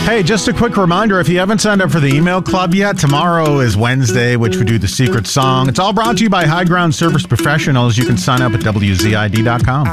Hey, just a quick reminder, if you haven't signed up for the email club yet, tomorrow is Wednesday, which we do the secret song. It's all brought to you by High Ground Service Professionals. You can sign up at WZID.com.